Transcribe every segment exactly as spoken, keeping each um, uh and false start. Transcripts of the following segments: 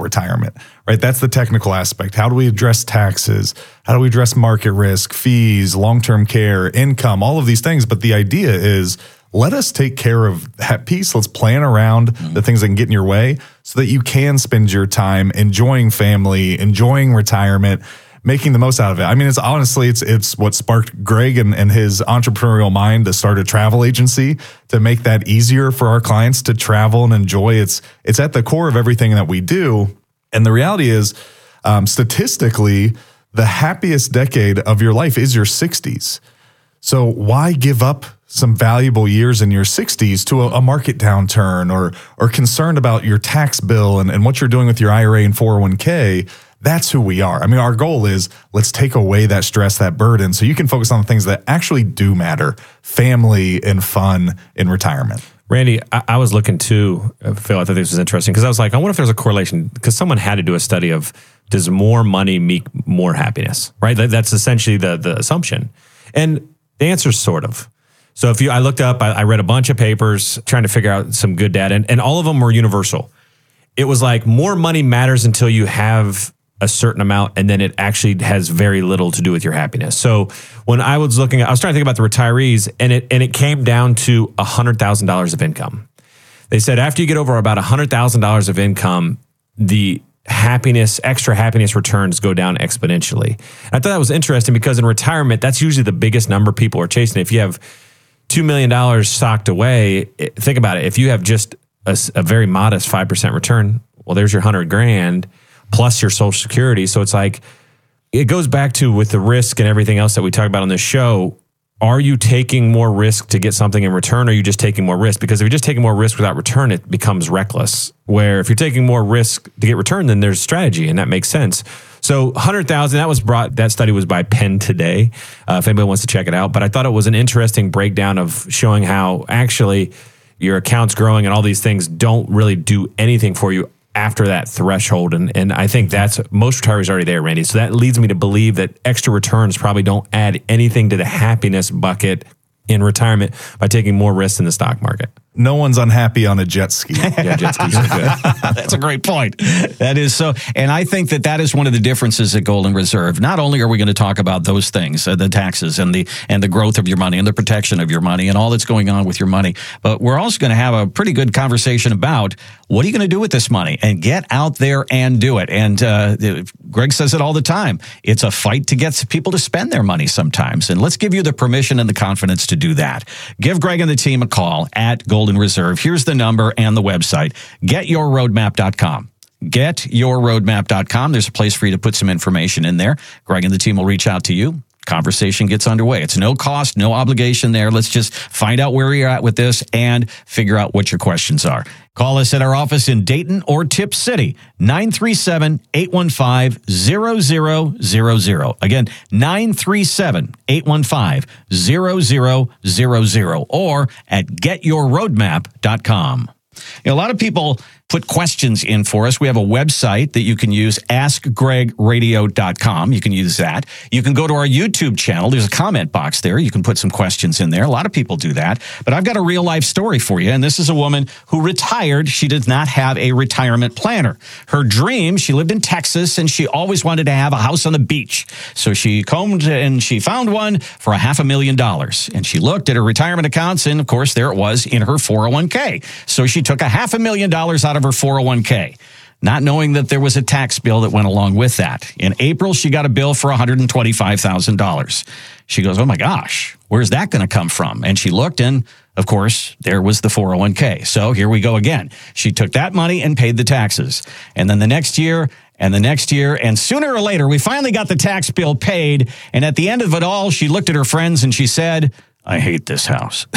retirement, right? That's the technical aspect. How do we address taxes? How do we address market risk, fees, long-term care, income, all of these things? But the idea is, let us take care of that piece. Let's plan around mm-hmm. the things that can get in your way so that you can spend your time enjoying family, enjoying retirement, making the most out of it. I mean, it's honestly, it's it's what sparked Greg and, and his entrepreneurial mind to start a travel agency to make that easier for our clients to travel and enjoy. It's it's at the core of everything that we do. And the reality is, um, statistically, the happiest decade of your life is your sixties. So why give up some valuable years in your sixties to a, a market downturn or or concerned about your tax bill and, and what you're doing with your I R A and four oh one k? That's who we are. I mean, our goal is let's take away that stress, that burden, so you can focus on the things that actually do matter, family and fun in retirement. Randy, I, I was looking too, Phil, I thought this was interesting because I was like, I wonder if there's a correlation because someone had to do a study of does more money make more happiness, right? That, that's essentially the the assumption. And the answer is sort of. So if you, I looked up, I, I read a bunch of papers trying to figure out some good data, and, and all of them were universal. It was like more money matters until you have a certain amount, and then it actually has very little to do with your happiness. So when I was looking at, I was trying to think about the retirees, and it and it came down to one hundred thousand dollars of income. They said after you get over about one hundred thousand dollars of income, the happiness, extra happiness returns go down exponentially. I thought that was interesting because in retirement, that's usually the biggest number people are chasing. If you have two million dollars socked away, think about it. If you have just a, a very modest five percent return, well, there's your hundred grand plus your Social Security. So it's like, it goes back to with the risk and everything else that we talk about on this show. Are you taking more risk to get something in return, or are you just taking more risk? Because if you're just taking more risk without return, it becomes reckless. Where if you're taking more risk to get return, then there's strategy, and that makes sense. So one hundred thousand, that was brought, that study was by Penn Today, uh, if anybody wants to check it out. But I thought it was an interesting breakdown of showing how actually your account's growing and all these things don't really do anything for you after that threshold. And and I think that's, most retirees are already there, Randy. So that leads me to believe that extra returns probably don't add anything to the happiness bucket in retirement by taking more risks in the stock market. No one's unhappy on a jet ski. Yeah, jet skis are good. That's a great point. That is so, and I think that that is one of the differences at Golden Reserve. Not only are we going to talk about those things, uh, the taxes and the and the growth of your money and the protection of your money and all that's going on with your money, but we're also going to have a pretty good conversation about what are you going to do with this money, and get out there and do it. And uh, Greg says it all the time. It's a fight to get people to spend their money sometimes, and let's give you the permission and the confidence to do that. Give Greg and the team a call at Golden Reserve. Here's the number and the website, get your roadmap dot com. get your roadmap dot com. There's a place for you to put some information in there. Greg and the team will reach out to you. Conversation gets underway. It's no cost, no obligation there. Let's just find out where you're at with this and figure out what your questions are. Call us at our office in Dayton or Tip City, nine three seven, eight one five, zero zero zero zero. Again, nine three seven, eight one five, zero zero zero zero, or at get your roadmap dot com. You know, a lot of people put questions in for us. We have a website that you can use, ask greg radio dot com. You can use that. You can go to our YouTube channel. There's a comment box there. You can put some questions in there. A lot of people do that. But I've got a real life story for you. And this is a woman who retired. She did not have a retirement planner. Her dream, she lived in Texas, and she always wanted to have a house on the beach. So she combed and she found one for a half a million dollars. And she looked at her retirement accounts, and of course, there it was in her four oh one k. So she took a half a million dollars out of her four oh one k, not knowing that there was a tax bill that went along with that. In April, she got a bill for one hundred twenty-five thousand dollars. She goes, oh my gosh, where's that going to come from? And she looked, and of course, there was the four oh one k. So here we go again. She took that money and paid the taxes. And then the next year, and the next year, and sooner or later, we finally got the tax bill paid. And at the end of it all, she looked at her friends and she said, I hate this house.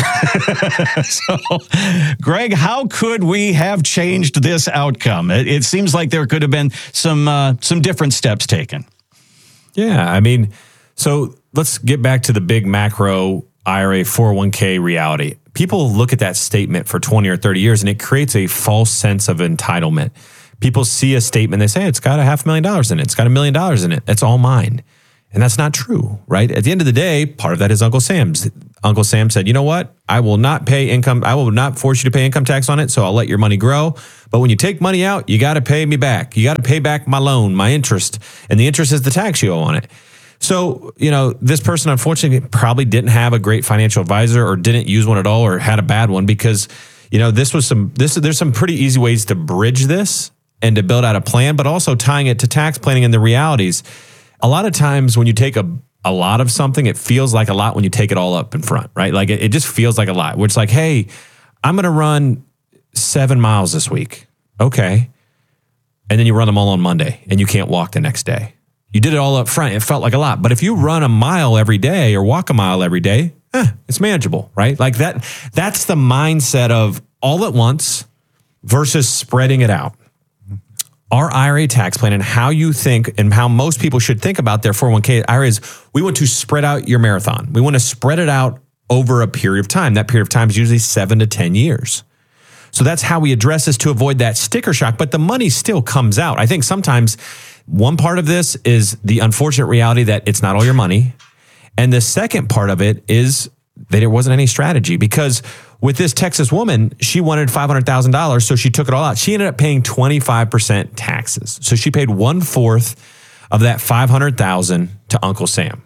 So, Greg, how could we have changed this outcome? It, it seems like there could have been some uh, some different steps taken. Yeah, I mean, so let's get back to the big macro I R A four oh one k reality. People look at that statement for twenty or thirty years, and it creates a false sense of entitlement. People see a statement, they say, it's got a half a million dollars in it. It's got a million dollars in it. It's all mine. And that's not true, right? At the end of the day, part of that is Uncle Sam's. Uncle Sam said, you know what? I will not pay income. I will not force you to pay income tax on it. So I'll let your money grow. But when you take money out, you got to pay me back. You got to pay back my loan, my interest. And the interest is the tax you owe on it. So, you know, this person, unfortunately, probably didn't have a great financial advisor or didn't use one at all or had a bad one because, you know, this was some, this, there's some pretty easy ways to bridge this and to build out a plan, but also tying it to tax planning and the realities. A lot of times when you take a, a lot of something, it feels like a lot when you take it all up in front, right? Like it, it just feels like a lot where it's like, hey, I'm going to run seven miles this week. Okay. And then you run them all on Monday and you can't walk the next day. You did it all up front. It felt like a lot. But if you run a mile every day or walk a mile every day, eh, it's manageable, right? Like that, that's the mindset of all at once versus spreading it out. Our I R A tax plan and how you think and how most people should think about their four oh one k I R A is we want to spread out your marathon. We want to spread it out over a period of time. That period of time is usually seven to ten years. So that's how we address this to avoid that sticker shock, but the money still comes out. I think sometimes one part of this is the unfortunate reality that it's not all your money. And the second part of it is that there wasn't any strategy because with this Texas woman, she wanted five hundred thousand dollars, so she took it all out. She ended up paying twenty-five percent taxes. So she paid one-fourth of that five hundred thousand dollars to Uncle Sam.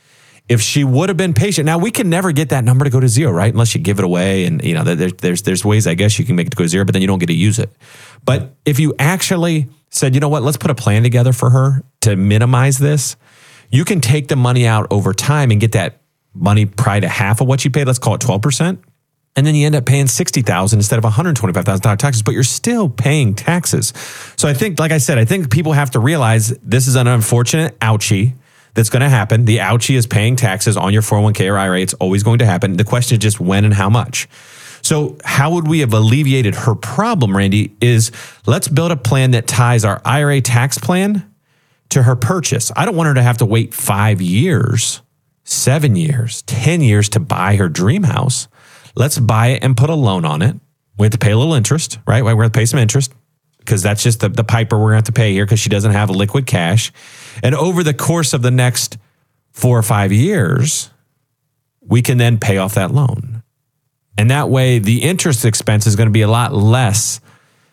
If she would have been patient, now we can never get that number to go to zero, right? Unless you give it away, and you know, there, there's there's ways I guess you can make it to go to zero, but then you don't get to use it. But if you actually said, you know what, let's put a plan together for her to minimize this, you can take the money out over time and get that money probably to half of what you paid. Let's call it twelve percent. And then you end up paying sixty thousand dollars instead of one hundred twenty-five thousand dollars taxes, but you're still paying taxes. So I think, like I said, I think people have to realize this is an unfortunate ouchie that's going to happen. The ouchie is paying taxes on your four oh one k or I R A. It's always going to happen. The question is just when and how much. So how would we have alleviated her problem, Randy, is let's build a plan that ties our I R A tax plan to her purchase. I don't want her to have to wait five years, seven years, ten years to buy her dream house. Let's buy it and put a loan on it. We have to pay a little interest, right? We're going to pay some interest because that's just the, the piper we're going to have to pay here because she doesn't have liquid cash. And over the course of the next four or five years, we can then pay off that loan. And that way, the interest expense is going to be a lot less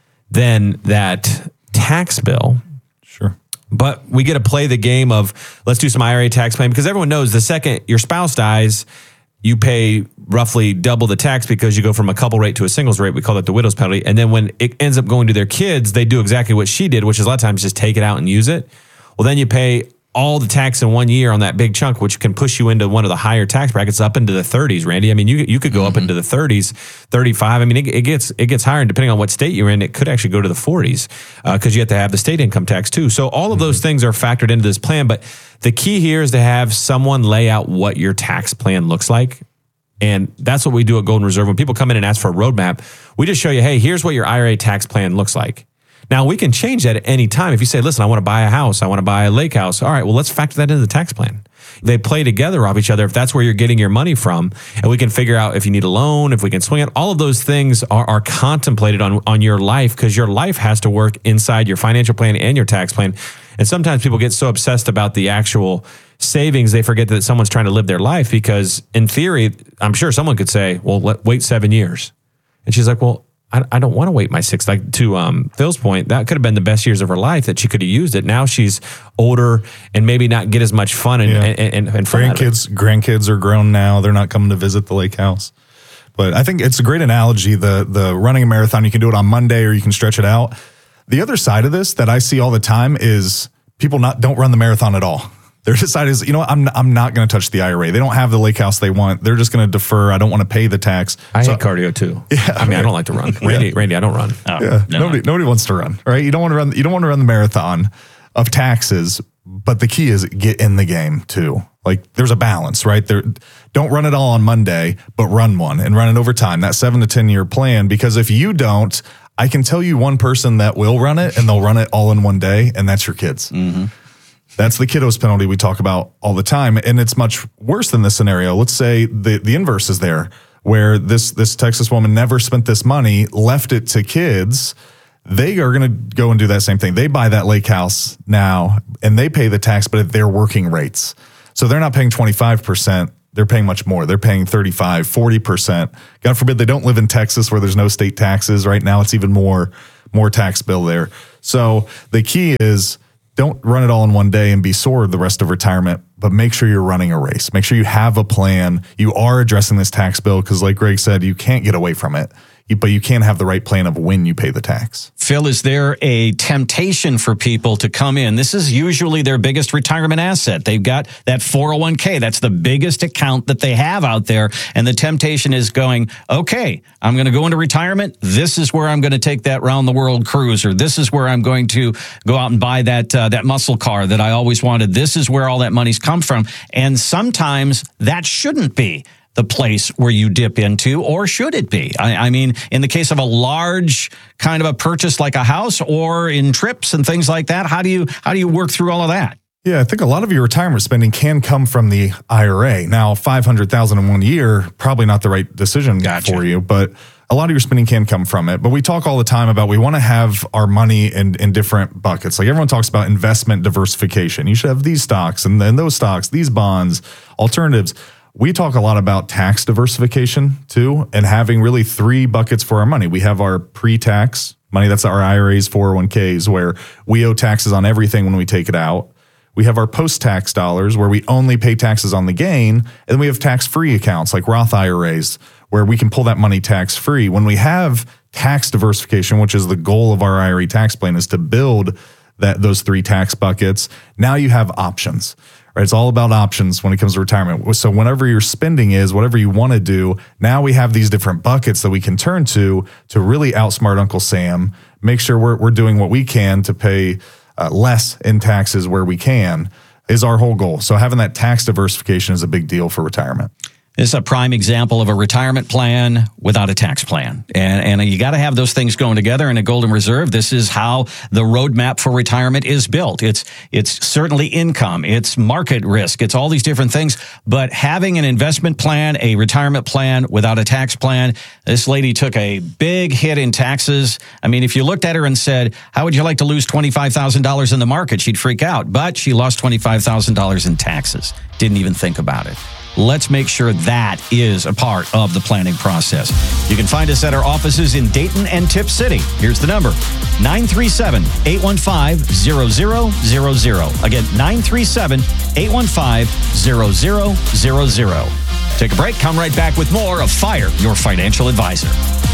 than that tax bill. Sure. But we get to play the game of let's do some I R A tax plan because everyone knows the second your spouse dies, you pay roughly double the tax because you go from a couple rate to a singles rate. We call that the widow's penalty. And then when it ends up going to their kids, they do exactly what she did, which is a lot of times just take it out and use it. Well, then you pay all the tax in one year on that big chunk, which can push you into one of the higher tax brackets up into the thirties, Randy. I mean, you you could go mm-hmm. up into the thirties, thirty-five. I mean, it, it gets it gets higher, and depending on what state you're in, it could actually go to the forties because uh, you have to have the state income tax too. So all of those mm-hmm. things are factored into this plan. But the key here is to have someone lay out what your tax plan looks like. And that's what we do at Golden Reserve. When people come in and ask for a roadmap, we just show you, hey, here's what your I R A tax plan looks like. Now, we can change that at any time. If you say, listen, I want to buy a house, I want to buy a lake house. All right, well, let's factor that into the tax plan. They play together off each other if that's where you're getting your money from. And we can figure out if you need a loan, if we can swing it. All of those things are, are contemplated on, on your life because your life has to work inside your financial plan and your tax plan. And sometimes people get so obsessed about the actual savings, they forget that someone's trying to live their life because in theory, I'm sure someone could say, well, let, wait seven years. And she's like, well, I, I don't want to wait my six. Like to um, Phil's point, that could have been the best years of her life that she could have used it. Now she's older and maybe not get as much fun and, yeah. and, and, and fun grandkids. Grandkids are grown now. They're not coming to visit the lake house. But I think it's a great analogy. The the running a marathon, you can do it on Monday or you can stretch it out. The other side of this that I see all the time is people not don't run the marathon at all. Their side is, you know what, I'm, I'm not going to touch the I R A. They don't have the lake house they want. They're just going to defer. I don't want to pay the tax. I so, hate cardio too. Yeah, I mean, I don't like to run. Randy, yeah. Randy, I don't run. Oh, yeah, no, nobody, nobody wants to run, right? You don't want to run. You don't want to run the marathon of taxes. But the key is get in the game too. Like there's a balance, right? There, don't run it all on Monday, but run one and run it over time. That seven to ten year plan. Because if you don't, I can tell you one person that will run it, and they'll run it all in one day, and that's your kids. Mm-hmm. That's the kiddos penalty we talk about all the time. And it's much worse than this scenario. Let's say the, the inverse is there, where this, this Texas woman never spent this money, left it to kids. They are going to go and do that same thing. They buy that lake house now and they pay the tax, but at their working rates. So they're not paying twenty-five percent. They're paying much more. They're paying thirty-five, forty percent. God forbid they don't live in Texas where there's no state taxes. Right now it's even more, more tax bill there. So the key is don't run it all in one day and be sore the rest of retirement, but make sure you're running a race. Make sure you have a plan. You are addressing this tax bill because like Greg said, you can't get away from it. But you can have the right plan of when you pay the tax. Phil, is there a temptation for people to come in? This is usually their biggest retirement asset. They've got that four oh one k. That's the biggest account that they have out there. And the temptation is going, okay, I'm going to go into retirement. This is where I'm going to take that round the world cruise, or this is where I'm going to go out and buy that uh, that muscle car that I always wanted. This is where all that money's come from. And sometimes that shouldn't be the place where you dip into, or should it be? I, I mean, in the case of a large kind of a purchase like a house, or in trips and things like that, how do you how do you work through all of that? Yeah, I think a lot of your retirement spending can come from the I R A. Now, five hundred thousand dollars in one year, probably not the right decision gotcha. for you, but a lot of your spending can come from it. But we talk all the time about we want to have our money in, in different buckets. Like everyone talks about investment diversification. You should have these stocks and then those stocks, these bonds, alternatives. We talk a lot about tax diversification too, and having really three buckets for our money. We have our pre-tax money, that's our I R As, four oh one k's, where we owe taxes on everything when we take it out. We have our post-tax dollars, where we only pay taxes on the gain. And then we have tax-free accounts like Roth I R As, where we can pull that money tax-free. When we have tax diversification, which is the goal of our I R A tax plan, is to build that those three tax buckets, now you have options. Right? It's all about options when it comes to retirement. So whenever your spending is, whatever you want to do, now we have these different buckets that we can turn to to really outsmart Uncle Sam, make sure we're we're doing what we can to pay uh, less in taxes where we can, is our whole goal. So having that tax diversification is a big deal for retirement. This is a prime example of a retirement plan without a tax plan. And, and you got to have those things going together. In a Golden Reserve, this is how the roadmap for retirement is built. It's it's certainly income, it's market risk, it's all these different things. But having an investment plan, a retirement plan without a tax plan, this lady took a big hit in taxes. I mean, if you looked at her and said, how would you like to lose twenty-five thousand dollars in the market? She'd freak out. But she lost twenty-five thousand dollars in taxes. Didn't even think about it. Let's make sure that is a part of the planning process. You can find us at our offices in Dayton and Tip City. Here's the number, nine three seven, eight one five, zero zero zero zero. Again, nine three seven, eight one five, zero zero zero zero. Take a break, come right back with more of Fire Your Financial Advisor.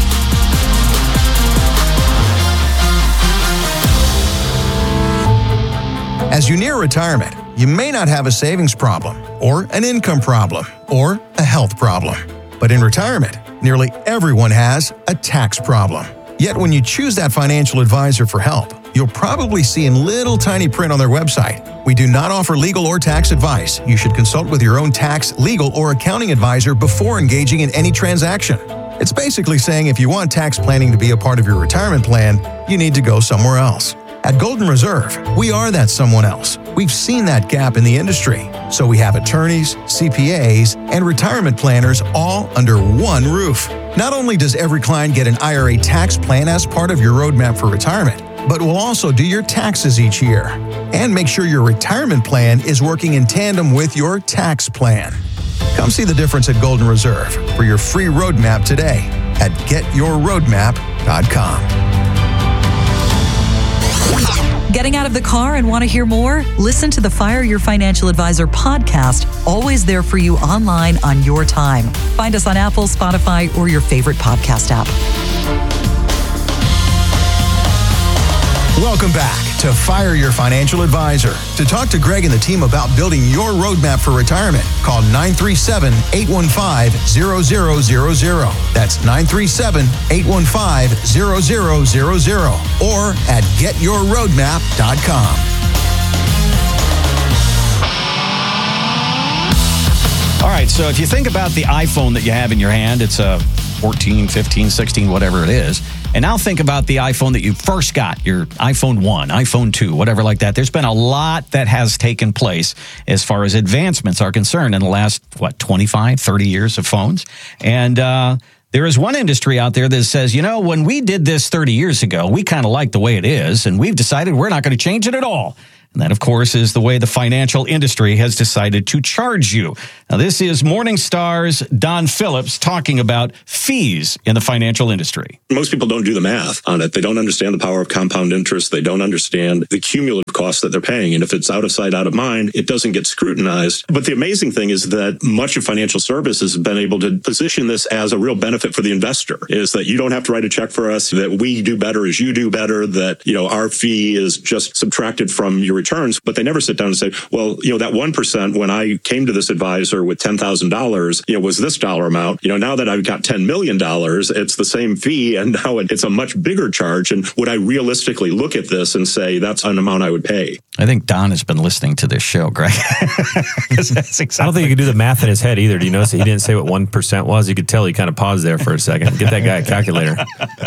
As you near retirement, you may not have a savings problem, or an income problem, or a health problem. But in retirement, nearly everyone has a tax problem. Yet when you choose that financial advisor for help, you'll probably see in little tiny print on their website, we do not offer legal or tax advice. You should consult with your own tax, legal, or accounting advisor before engaging in any transaction. It's basically saying if you want tax planning to be a part of your retirement plan, you need to go somewhere else. At Golden Reserve, we are that someone else. We've seen that gap in the industry. So we have attorneys, C P As, and retirement planners all under one roof. Not only does every client get an I R A tax plan as part of your roadmap for retirement, but we'll also do your taxes each year and make sure your retirement plan is working in tandem with your tax plan. Come see the difference at Golden Reserve for your free roadmap today at get your roadmap dot com. Getting out of the car and want to hear more? Listen to the Fire Your Financial Advisor podcast, always there for you online on your time. Find us on Apple, Spotify, or your favorite podcast app. Welcome back to Fire Your Financial Advisor. To talk to Greg and the team about building your roadmap for retirement, call nine three seven, eight one five, zero zero zero zero. That's nine three seven, eight one five, zero zero zero zero or at get your roadmap dot com. All right, so if you think about the iPhone that you have in your hand, it's a fourteen, fifteen, sixteen, whatever it is. And now think about the iPhone that you first got, your iPhone one, iPhone two, whatever like that. There's been a lot that has taken place as far as advancements are concerned in the last, what, twenty-five, thirty years of phones. And uh, There is one industry out there that says, you know, when we did this thirty years ago, we kind of like the way it is, and we've decided we're not going to change it at all. And that, of course, is the way the financial industry has decided to charge you. Now, this is Morningstar's Don Phillips talking about fees in the financial industry. Most people don't do the math on it. They don't understand the power of compound interest. They don't understand the cumulative costs that they're paying. And if it's out of sight, out of mind, it doesn't get scrutinized. But the amazing thing is that much of financial services has been able to position this as a real benefit for the investor, is that you don't have to write a check for us, that we do better as you do better, that, you know, our fee is just subtracted from your returns, but they never sit down and say, well, you know, that one percent when I came to this advisor with ten thousand dollars, you know, was this dollar amount. You know, now that I've got ten million dollars, it's the same fee, and now it's a much bigger charge. And would I realistically look at this and say that's an amount I would pay? I think Don has been listening to this show, Greg. that's exactly I don't think he could do the math in his head either. Do you notice that he didn't say what one percent was? You could tell he kind of paused there for a second. Get that guy a calculator.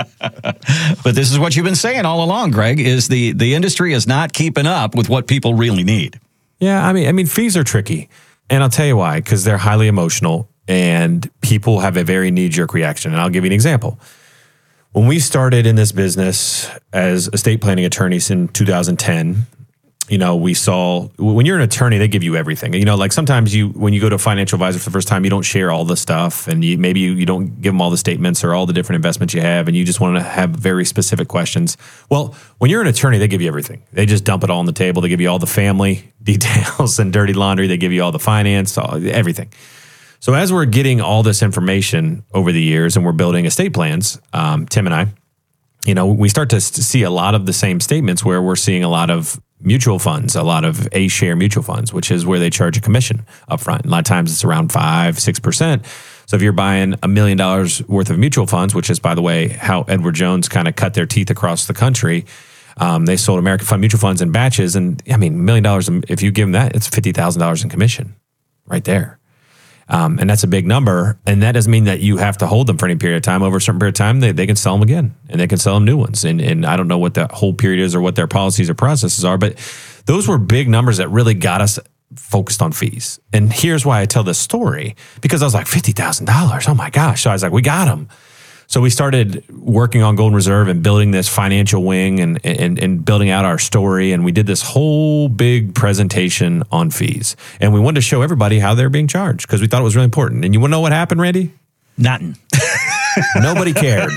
But this is what you've been saying all along, Greg, is the, the industry is not keeping up with what people really need. Yeah, I mean, I mean, fees are tricky. And I'll tell you why, because they're highly emotional and people have a very knee-jerk reaction. And I'll give you an example. When we started in this business as estate planning attorneys in two thousand ten, you know, we saw, when you're an attorney, they give you everything. You know, like sometimes you, when you go to a financial advisor for the first time, you don't share all the stuff, and you, maybe you, you don't give them all the statements or all the different investments you have, and you just want to have very specific questions. Well, when you're an attorney, they give you everything. They just dump it all on the table. They give you all the family details and dirty laundry. They give you all the finance, all, everything. So as we're getting all this information over the years and we're building estate plans, um, Tim and I, you know, we start to see a lot of the same statements where we're seeing a lot of mutual funds, a lot of A-share mutual funds, which is where they charge a commission up front. A lot of times it's around five, six percent. So if you're buying a million dollars worth of mutual funds, which is, by the way, how Edward Jones kind of cut their teeth across the country, um, they sold American Fund mutual funds in batches. And I mean, a million dollars, if you give them that, it's fifty thousand dollars in commission right there. Um, and that's a big number. And that doesn't mean that you have to hold them for any period of time. Over a certain period of time, they, they can sell them again, and they can sell them new ones. And, and I don't know what that whole period is or what their policies or processes are, but those were big numbers that really got us focused on fees. And here's why I tell this story, because I was like, fifty thousand dollars, oh my gosh. So I was like, we got them. So we started working on Golden Reserve and building this financial wing and, and, and building out our story. And we did this whole big presentation on fees. And we wanted to show everybody how they're being charged because we thought it was really important. And you want to know what happened, Randy? Nothing. Nobody cared.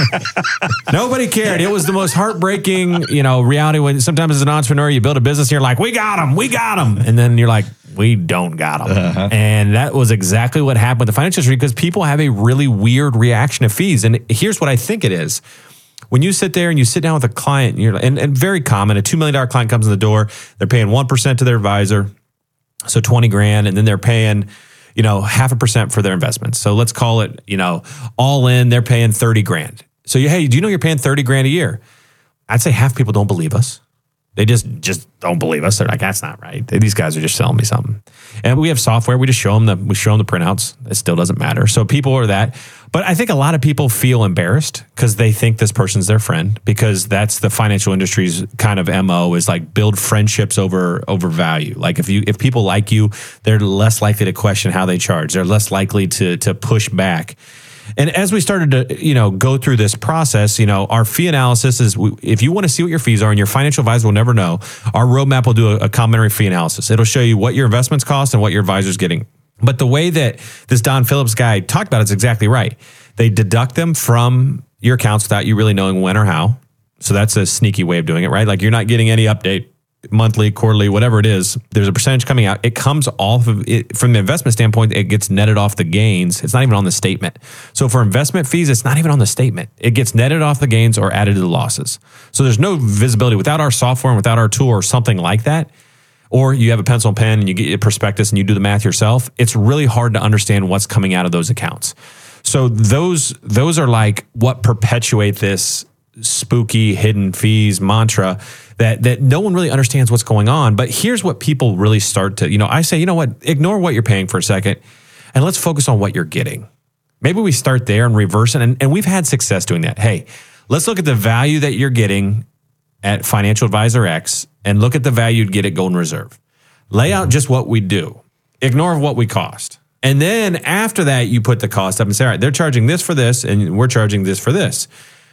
Nobody cared. It was the most heartbreaking, you know, reality when sometimes as an entrepreneur, you build a business and you're like, we got them, we got them. And then you're like, we don't got them. Uh-huh. And that was exactly what happened with the financial industry because people have a really weird reaction to fees. And here's what I think it is. When you sit there and you sit down with a client, you're and, and very common, a two million dollars client comes in the door, they're paying one percent to their advisor, so twenty grand, and then they're paying, you know, half a percent for their investments. So let's call it, you know, all in, they're paying thirty grand. So, you, hey, do you know you're paying thirty grand a year? I'd say half people don't believe us. They just just don't believe us. They're like, that's not right. These guys are just selling me something. And we have software. We just show them the we show them the printouts. It still doesn't matter. So people are that. But I think a lot of people feel embarrassed because they think this person's their friend, because that's the financial industry's kind of M O is like build friendships over over value. Like if you if people like you, they're less likely to question how they charge. They're less likely to to push back. And as we started to, you know, go through this process, you know, our fee analysis is, if you want to see what your fees are and your financial advisor will never know, our roadmap will do a, a complimentary fee analysis. It'll show you what your investments cost and what your advisor's getting. But the way that this Don Phillips guy talked about it is exactly right. They deduct them from your accounts without you really knowing when or how. So that's a sneaky way of doing it, right? Like you're not getting any update. Monthly, quarterly, whatever it is, there's a percentage coming out. It comes off of it from the investment standpoint. It gets netted off the gains. It's not even on the statement. So for investment fees, it's not even on the statement. It gets netted off the gains or added to the losses. So there's no visibility without our software and without our tool or something like that. Or you have a pencil and pen and you get your prospectus and you do the math yourself. It's really hard to understand what's coming out of those accounts. So those those are like what perpetuate this spooky hidden fees mantra that that no one really understands what's going on. But here's what people really start to, you know, I say, you know what, ignore what you're paying for a second and let's focus on what you're getting. Maybe we start there and reverse it. And, and we've had success doing that. Hey, let's look at the value that you're getting at Financial Advisor X and look at the value you'd get at Golden Reserve. Lay out just what we do. Ignore what we cost. And then after that, you put the cost up and say, all right, they're charging this for this, and we're charging this for this.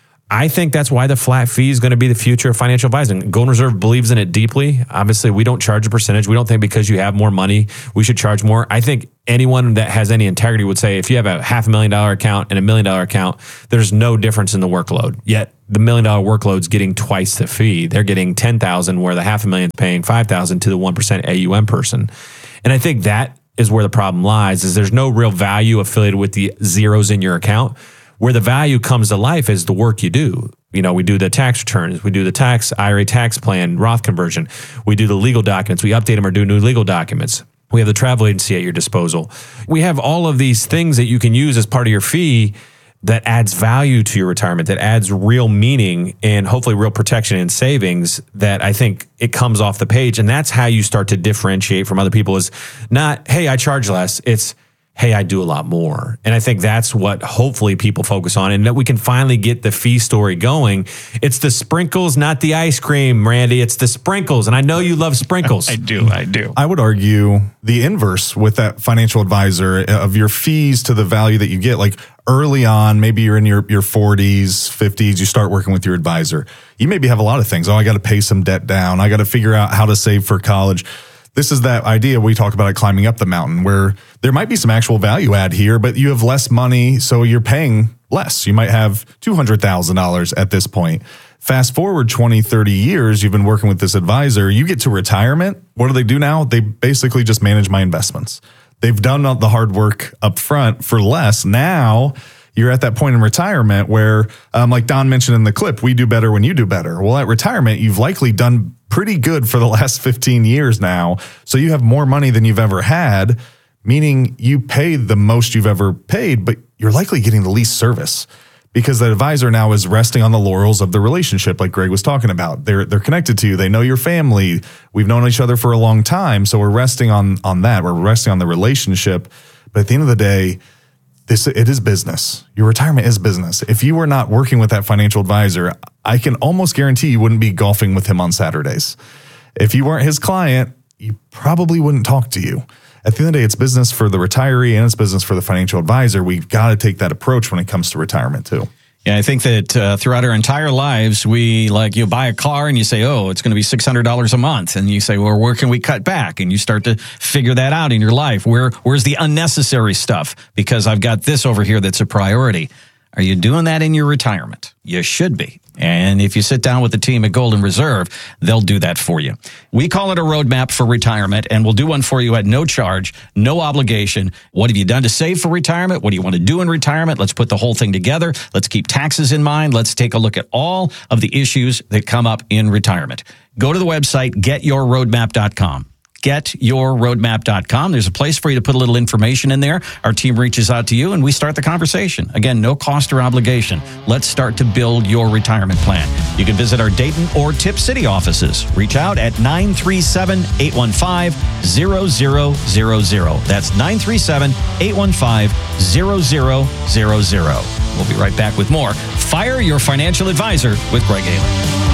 I think that's why the flat fee is going to be the future of financial advising. Golden Reserve believes in it deeply. Obviously, we don't charge a percentage. We don't think because you have more money, we should charge more. I think anyone that has any integrity would say if you have a half a million dollar account and a million dollar account, there's no difference in the workload. Yet the million dollar workload's getting twice the fee. They're getting ten thousand where the half a million is paying five thousand to the one percent A U M person. And I think that is where the problem lies, is there's no real value affiliated with the zeros in your account. Where the value comes to life is the work you do. You know, we do the tax returns, we do the tax, I R A tax plan, Roth conversion. We do the legal documents, we update them or do new legal documents. We have the travel agency at your disposal. We have all of these things that you can use as part of your fee that adds value to your retirement, that adds real meaning and hopefully real protection and savings, that I think it comes off the page. And that's how you start to differentiate from other people, is not, hey, I charge less. It's, hey, I do a lot more. And I think that's what hopefully people focus on, and that we can finally get the fee story going. It's the sprinkles, not the ice cream, Randy. It's the sprinkles. And I know you love sprinkles. I do. I do. I would argue the inverse with that financial advisor of your fees to the value that you get. Like early on, maybe you're in your, your forties, fifties, you start working with your advisor. You maybe have a lot of things. Oh, I got to pay some debt down. I got to figure out how to save for college. This is that idea we talk about it climbing up the mountain, where there might be some actual value add here, but you have less money, so you're paying less. You might have two hundred thousand dollars at this point. Fast forward twenty, thirty years, you've been working with this advisor, you get to retirement. What do they do now? They basically just manage my investments. They've done the hard work up front for less. Now you're at that point in retirement where, um, like Don mentioned in the clip, we do better when you do better. Well, at retirement, you've likely done pretty good for the last fifteen years now. So you have more money than you've ever had, meaning you pay the most you've ever paid, but you're likely getting the least service, because the advisor now is resting on the laurels of the relationship, like Greg was talking about. They're they're connected to you. They know your family. We've known each other for a long time. So we're resting on, on that. We're resting on the relationship. But at the end of the day, This it is business. Your retirement is business. If you were not working with that financial advisor, I can almost guarantee you wouldn't be golfing with him on Saturdays. If you weren't his client, you probably wouldn't talk to you. At the end of the day, it's business for the retiree and it's business for the financial advisor. We've got to take that approach when it comes to retirement too. Yeah, I think that uh, throughout our entire lives, we like you buy a car and you say, oh, it's going to be six hundred dollars a month. And you say, well, where can we cut back? And you start to figure that out in your life. Where Where's the unnecessary stuff? Because I've got this over here that's a priority. Are you doing that in your retirement? You should be. And if you sit down with the team at Golden Reserve, they'll do that for you. We call it a roadmap for retirement, and we'll do one for you at no charge, no obligation. What have you done to save for retirement? What do you want to do in retirement? Let's put the whole thing together. Let's keep taxes in mind. Let's take a look at all of the issues that come up in retirement. Go to the website, get your roadmap dot com. get your roadmap dot com. There's a place for you to put a little information in there. Our team reaches out to you and we start the conversation. Again, no cost or obligation. Let's start to build your retirement plan. You can visit our Dayton or Tip City offices. Reach out at nine three seven, eight one five, zero zero zero zero. That's nine three seven, eight one five, zero zero zero zero. We'll be right back with more Fire Your Financial Advisor with Greg Ayler.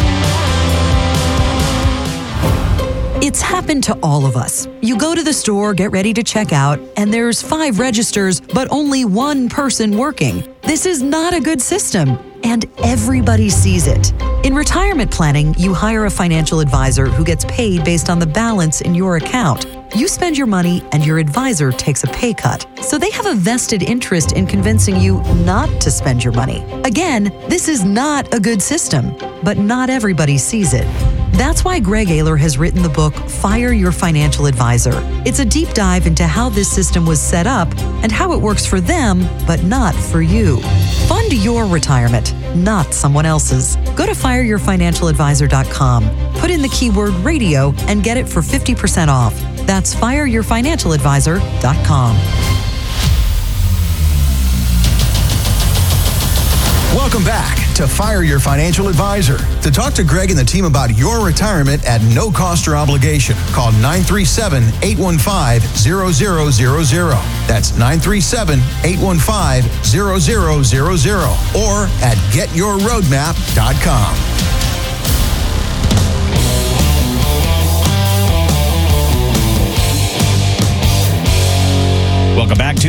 It's happened to all of us. You go to the store, get ready to check out, and there's five registers, but only one person working. This is not a good system, and everybody sees it. In retirement planning, you hire a financial advisor who gets paid based on the balance in your account. You spend your money, and your advisor takes a pay cut. So they have a vested interest in convincing you not to spend your money. Again, this is not a good system, but not everybody sees it. That's why Greg Ayler has written the book, Fire Your Financial Advisor. It's a deep dive into how this system was set up and how it works for them, but not for you. Fund your retirement, not someone else's. Go to fire your financial advisor dot com. Put in the keyword radio and get it for fifty percent off. That's fire your financial advisor dot com. Welcome back to Fire Your Financial Advisor. To talk to Greg and the team about your retirement at no cost or obligation, call nine three seven, eight one five, zero zero zero zero. That's nine three seven, eight one five, zero zero zero zero or at get your roadmap dot com.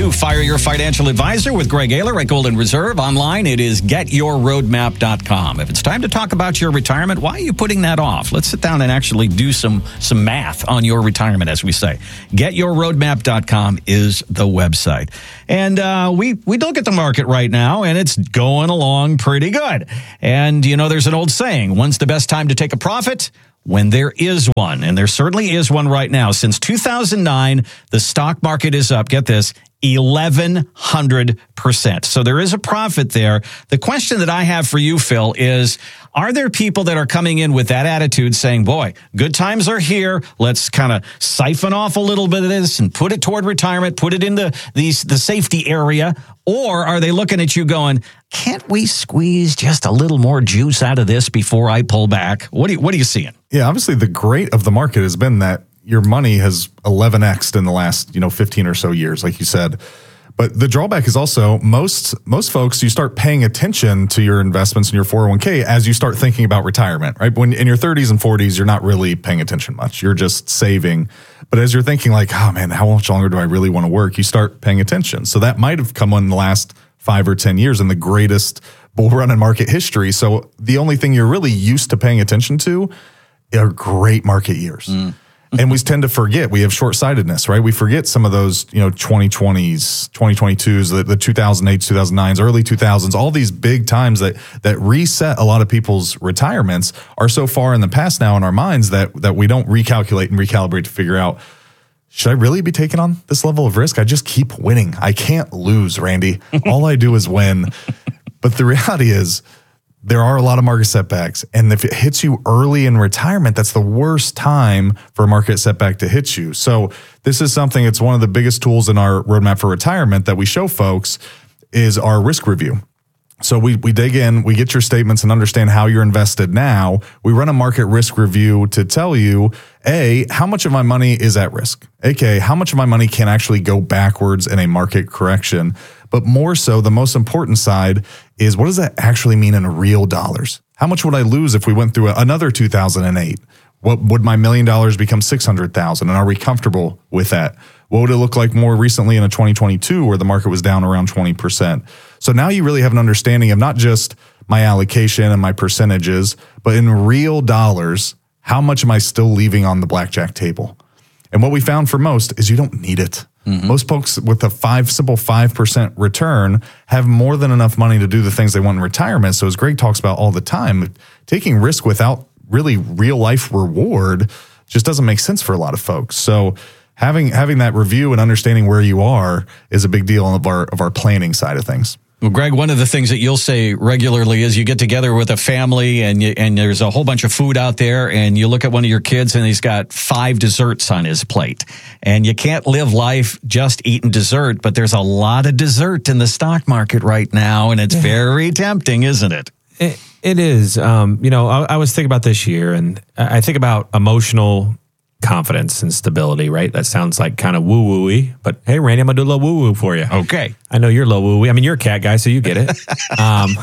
to Fire Your Financial Advisor with Greg Ayler at Golden Reserve. Online, it is get your roadmap dot com. If it's time to talk about your retirement, why are you putting that off? Let's sit down and actually do some, some math on your retirement, as we say. get your roadmap dot com is the website. And uh, we, we look at the market right now, and it's going along pretty good. And, you know, there's an old saying, when's the best time to take a profit? When there is one, and there certainly is one right now. Since two thousand nine, the stock market is up, get this, eleven hundred percent. So there is a profit there. The question that I have for you, Phil, is, are there people that are coming in with that attitude saying, boy, good times are here. Let's kind of siphon off a little bit of this and put it toward retirement, put it in the, these, the safety area? Or are they looking at you going, can't we squeeze just a little more juice out of this before I pull back? What do you, what are you seeing? Yeah, obviously the great of the market has been that your money has eleven X'd in the last, you know, fifteen or so years, like you said. But the drawback is also most most folks, you start paying attention to your investments in your four oh one k as you start thinking about retirement, right? When in your thirties and forties, you're not really paying attention much. You're just saving. But as you're thinking like, oh man, how much longer do I really want to work? You start paying attention. So that might have come in the last five or ten years in the greatest bull run in market history. So the only thing you're really used to paying attention to are great market years. Mm. And we tend to forget, we have short-sightedness, right? We forget some of those, you know, twenty twenties, twenty twenty-twos, the, the two thousand eight, two thousand nines, early two thousands, all these big times that that reset a lot of people's retirements are so far in the past now in our minds that that we don't recalculate and recalibrate to figure out, should I really be taking on this level of risk? I just keep winning. I can't lose, Randy. All I do is win. But the reality is, there are a lot of market setbacks. And if it hits you early in retirement, that's the worst time for a market setback to hit you. So this is something, it's one of the biggest tools in our roadmap for retirement that we show folks is our risk review. So we we dig in, we get your statements and understand how you're invested now. We run a market risk review to tell you, A, how much of my money is at risk? A K A, how much of my money can actually go backwards in a market correction? But more so, the most important side is, what does that actually mean in real dollars? How much would I lose if we went through another two thousand eight? What would my million dollars become six hundred thousand? And are we comfortable with that? What would it look like more recently in a twenty twenty-two where the market was down around twenty percent? So now you really have an understanding of not just my allocation and my percentages, but in real dollars, how much am I still leaving on the blackjack table? And what we found for most is you don't need it. Mm-hmm. Most folks with a five simple five percent return have more than enough money to do the things they want in retirement. So as Greg talks about all the time, taking risk without really real life reward just doesn't make sense for a lot of folks. So having having that review and understanding where you are is a big deal of our of our planning side of things. Well, Greg, one of the things that you'll say regularly is you get together with a family and you, and there's a whole bunch of food out there and you look at one of your kids and he's got five desserts on his plate. And you can't live life just eating dessert, but there's a lot of dessert in the stock market right now and it's yeah. very tempting, isn't it? It, it is. Um, you know, I, I was thinking about this year and I think about emotional confidence and stability, right? That sounds like kind of woo-woo-y, but hey, Randy, I'm going to do a little woo-woo for you. Okay. I know you're a little woo-woo. I mean, you're a cat guy, so you get it. Um,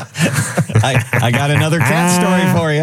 I, I got another cat story for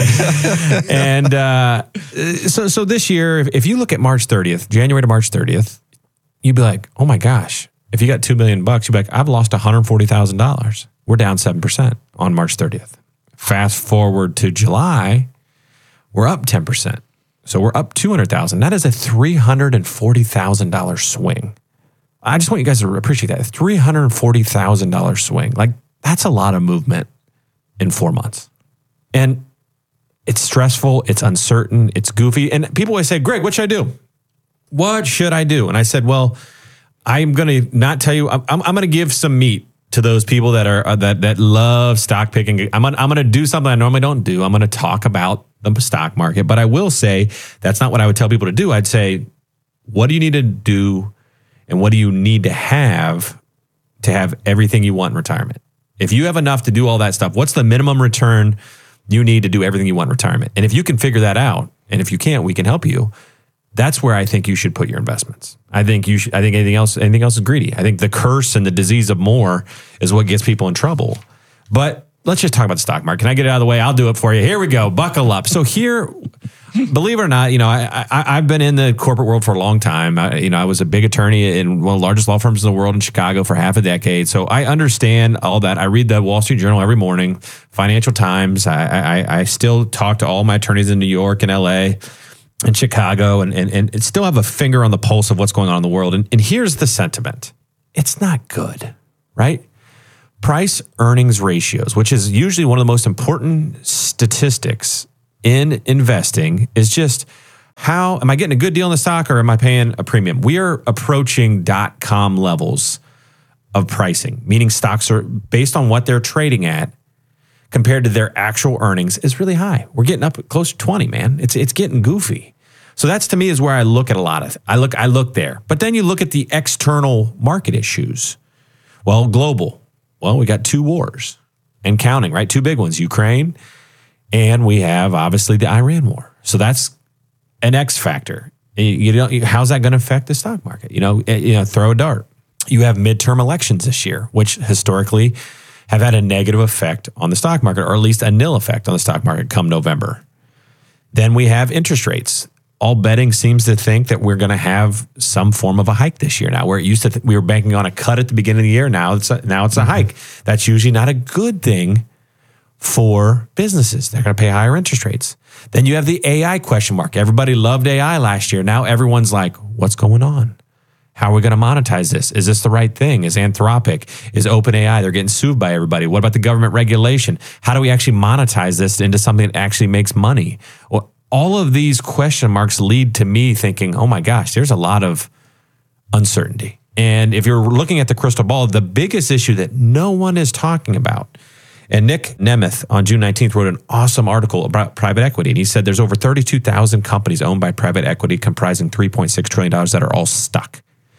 you. and uh, so so this year, if, if you look at March thirtieth, January to March thirtieth, you'd be like, oh my gosh, if you got two million bucks, you'd be like, I've lost one hundred forty thousand dollars. We're down seven percent on March thirtieth. Fast forward to July, we're up ten percent. So we're up two hundred thousand dollars. That is a three hundred forty thousand dollars swing. I just want you guys to appreciate that. three hundred forty thousand dollars swing. Like, that's a lot of movement in four months. And it's stressful. It's uncertain. It's goofy. And people always say, Greg, what should I do? What should I do? And I said, well, I'm going to not tell you. I'm, I'm going to give some meat to those people that are uh, that that love stock picking. I'm gonna, I'm going to do something I normally don't do. I'm going to talk about the stock market, but I will say that's not what I would tell people to do. I'd say, what do you need to do and what do you need to have to have everything you want in retirement? If you have enough to do all that stuff, what's the minimum return you need to do everything you want in retirement? And if you can figure that out, and if you can't, we can help you. That's where I think you should put your investments. I think you should, I think anything else, anything else is greedy. I think the curse and the disease of more is what gets people in trouble. But let's just talk about the stock market. Can I get it out of the way? I'll do it for you. Here we go. Buckle up. So here, believe it or not, you know, I, I, I've been in the corporate world for a long time. I, you know, I was a big attorney in one of the largest law firms in the world in Chicago for half a decade. So I understand all that. I read the Wall Street Journal every morning, Financial Times. I, I, I still talk to all my attorneys in New York and L A and Chicago and, and, and still have a finger on the pulse of what's going on in the world. And, and here's the sentiment. It's not good, right? Price earnings ratios, which is usually one of the most important statistics in investing, is just how am I getting a good deal in the stock or am I paying a premium? We are approaching dot-com levels of pricing, meaning stocks are based on what they're trading at compared to their actual earnings is really high. We're getting up close to twenty, man. It's it's getting goofy. So that's to me is where I look at a lot of I look I look there. But then you look at the external market issues. Well, global. Well, we got two wars and counting, right? Two big ones, Ukraine, and we have obviously the Iran war. So that's an X factor. You know, how's that going to affect the stock market? You know, you know, throw a dart. You have midterm elections this year, which historically have had a negative effect on the stock market, or at least a nil effect on the stock market come November. Then we have interest rates. All betting seems to think that we're going to have some form of a hike this year. Now, where it used to, th- we were banking on a cut at the beginning of the year. Now it's a, now it's a mm-hmm. hike. That's usually not a good thing for businesses. They're going to pay higher interest rates. Then you have the A I question mark. Everybody loved A I last year. Now everyone's like, what's going on? How are we going to monetize this? Is this the right thing? Is Anthropic? Is OpenAI? They're getting sued by everybody. What about the government regulation? How do we actually monetize this into something that actually makes money? Well, all of these question marks lead to me thinking, oh my gosh, there's a lot of uncertainty. And if you're looking at the crystal ball, the biggest issue that no one is talking about, and Nick Nemeth on June nineteenth wrote an awesome article about private equity. And he said there's over thirty-two thousand companies owned by private equity comprising three point six trillion dollars that are all stuck.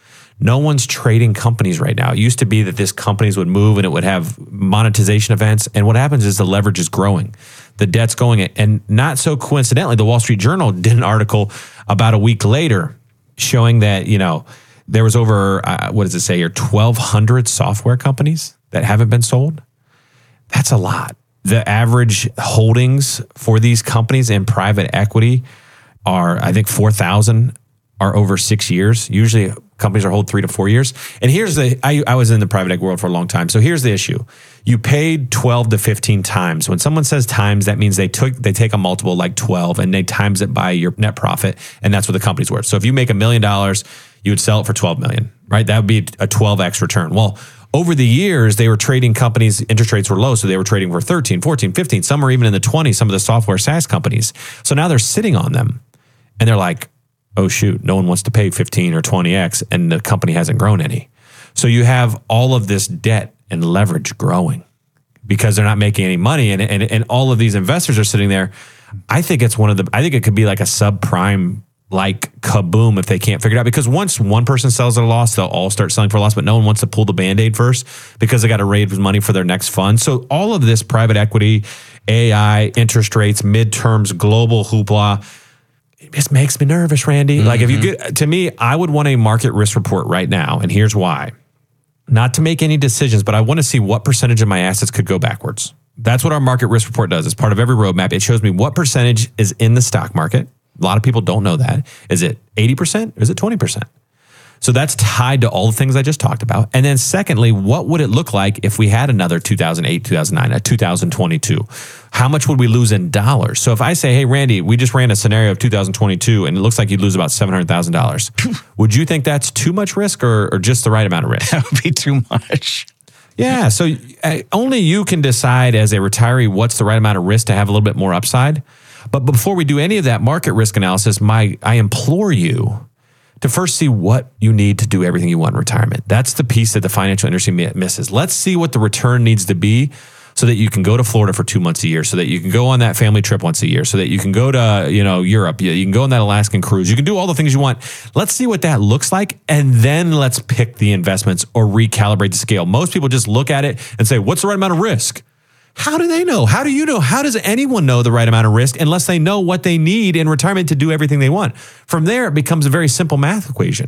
No one's trading companies right now. It used to be that these companies would move and it would have monetization events. And what happens is the leverage is growing. The debt's going. And not so coincidentally, the Wall Street Journal did an article about a week later showing that, you know, there was over, uh, what does it say here, twelve hundred software companies that haven't been sold. That's a lot. The average holdings for these companies in private equity are, I think, four thousand are over six years. Usually companies are hold three to four years. And here's the, I, I was in the private equity world for a long time. So here's the issue. You paid twelve to fifteen times. When someone says times, that means they took, they take a multiple like twelve and they times it by your net profit. And that's what the company's worth. So if you make a million dollars, you would sell it for twelve million, right? That would be a twelve X return. Well, over the years, they were trading companies, interest rates were low, so they were trading for thirteen, fourteen, fifteen. Some are even in the twenties, some of the software SaaS companies. So now they're sitting on them and they're like, oh shoot, no one wants to pay fifteen or twenty X and the company hasn't grown any. So you have all of this debt and leverage growing because they're not making any money. And, and, and all of these investors are sitting there. I think it's one of the, I think it could be like a subprime like kaboom if they can't figure it out. Because once one person sells at a loss, they'll all start selling for a loss, but no one wants to pull the Band-Aid first because they got to raise money for their next fund. So all of this private equity, A I, interest rates, midterms, global hoopla, it just makes me nervous, Randy. Mm-hmm. Like if you get, to me, I would want a market risk report right now. And here's why. Not to make any decisions, but I want to see what percentage of my assets could go backwards. That's what our market risk report does. It's part of every roadmap. It shows me what percentage is in the stock market. A lot of people don't know that. Is it eighty percent or is it twenty percent? So that's tied to all the things I just talked about. And then secondly, what would it look like if we had another two thousand eight, two thousand nine, a two thousand twenty-two? How much would we lose in dollars? So if I say, hey, Randy, we just ran a scenario of two thousand twenty-two and it looks like you'd lose about seven hundred thousand dollars. Would you think that's too much risk or, or just the right amount of risk? That would be too much. Yeah. So uh, only you can decide as a retiree what's the right amount of risk to have a little bit more upside. But before we do any of that market risk analysis, my I implore you to first see what you need to do everything you want in retirement. That's the piece that the financial industry misses. Let's see what the return needs to be so that you can go to Florida for two months a year, so that you can go on that family trip once a year, so that you can go to, you know, Europe, you can go on that Alaskan cruise, you can do all the things you want. Let's see what that looks like, and then let's pick the investments or recalibrate the scale. Most people just look at it and say, what's the right amount of risk? How do they know? How do you know? How does anyone know the right amount of risk unless they know what they need in retirement to do everything they want? From there, it becomes a very simple math equation.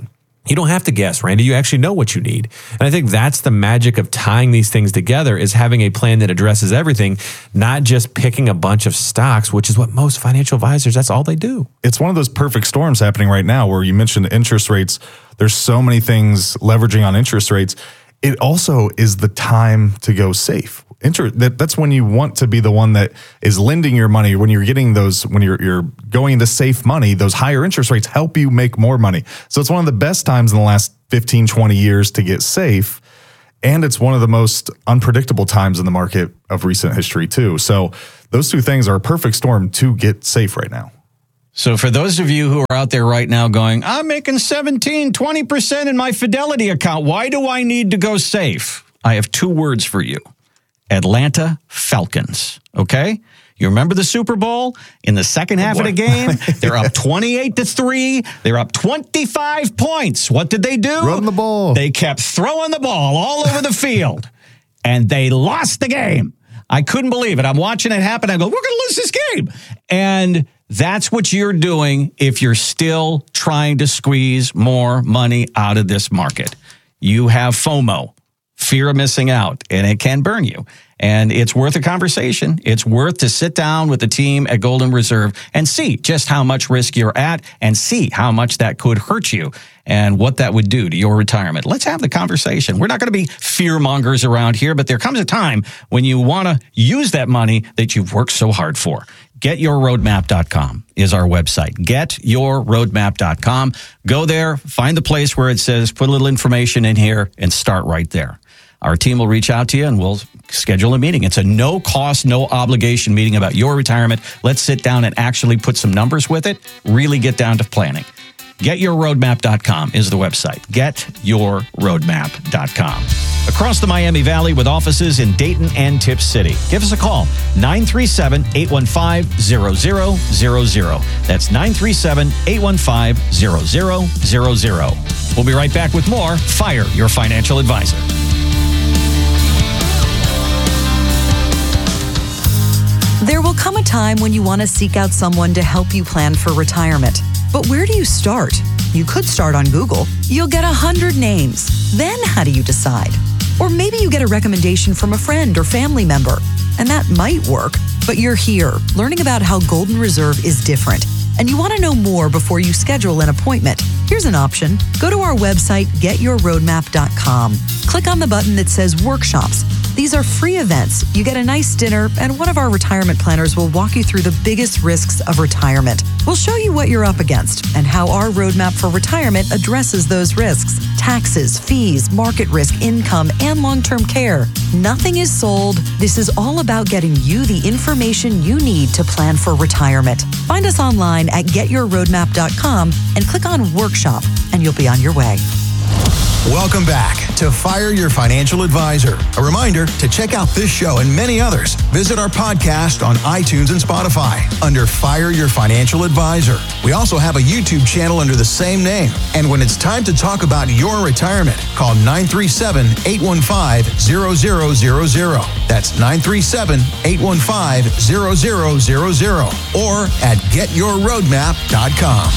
You don't have to guess, Randy. You actually know what you need. And I think that's the magic of tying these things together, is having a plan that addresses everything, not just picking a bunch of stocks, which is what most financial advisors, that's all they do. It's one of those perfect storms happening right now where you mentioned interest rates. There's so many things leveraging on interest rates. It also is the time to go safe. Inter- that, that's when you want to be the one that is lending your money. When you're getting those, when you're you're going into safe money, those higher interest rates help you make more money. So it's one of the best times in the last fifteen, twenty years to get safe. And it's one of the most unpredictable times in the market of recent history too. So those two things are a perfect storm to get safe right now. So for those of you who are out there right now going, I'm making seventeen, twenty percent in my Fidelity account, why do I need to go safe? I have two words for you. Atlanta Falcons, okay? You remember the Super Bowl? In the second half of the game, they're up twenty-eight to three. They're up twenty-five points. What did they do? Run the ball. They kept throwing the ball all over the field, and they lost the game. I couldn't believe it. I'm watching it happen. I go, we're going to lose this game. And that's what you're doing if you're still trying to squeeze more money out of this market. You have FOMO. Fear of missing out, and it can burn you. And it's worth a conversation. It's worth to sit down with the team at Golden Reserve and see just how much risk you're at and see how much that could hurt you and what that would do to your retirement. Let's have the conversation. We're not going to be fear mongers around here, but there comes a time when you want to use that money that you've worked so hard for. get your roadmap dot com is our website. get your roadmap dot com. Go there, find the place where it says, put a little information in here, and start right there. Our team will reach out to you and we'll schedule a meeting. It's a no cost, no obligation meeting about your retirement. Let's sit down and actually put some numbers with it, really get down to planning. get your roadmap dot com is the website. get your roadmap dot com. Across the Miami Valley with offices in Dayton and Tip City. Give us a call, nine three seven, eight one five, zero zero zero zero. That's nine three seven, eight one five, zero zero zero zero. We'll be right back with more Fire Your Financial Advisor. There will come a time when you want to seek out someone to help you plan for retirement. But where do you start? You could start on Google. You'll get a hundred names. Then how do you decide? Or maybe you get a recommendation from a friend or family member, and that might work. But you're here, learning about how Golden Reserve is different, and you want to know more before you schedule an appointment. Here's an option. Go to our website, get your roadmap dot com. Click on the button that says Workshops. These are free events. You get a nice dinner, and one of our retirement planners will walk you through the biggest risks of retirement. We'll show you what you're up against and how our roadmap for retirement addresses those risks. Taxes, fees, market risk, income, and long-term care. Nothing is sold. This is all about getting you the information you need to plan for retirement. Find us online at get your roadmap dot com and click on Workshop, and you'll be on your way. Welcome back to Fire Your Financial Advisor. A reminder to check out this show and many others. Visit our podcast on iTunes and Spotify under Fire Your Financial Advisor. We also have a YouTube channel under the same name. And when it's time to talk about your retirement, call nine three seven, eight one five, zero zero zero zero. That's nine three seven, eight one five, zero zero zero zero or at get your roadmap dot com.